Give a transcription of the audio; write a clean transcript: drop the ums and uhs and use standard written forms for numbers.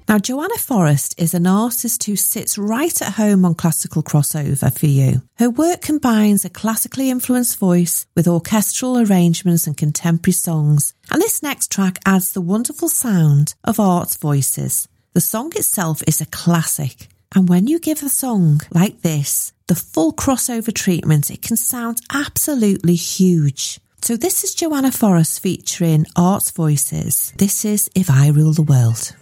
Now, Joanna Forrest is an artist who sits right at home on classical crossover for you. Her work combines a classically influenced voice with orchestral arrangements and contemporary songs, and this next track adds the wonderful sound of Art's voices. The song itself is a classic, and when you give a song like this the full crossover treatment, it can sound absolutely huge. So this is Joanna Forrest featuring Art's voices. This is If I Rule the World.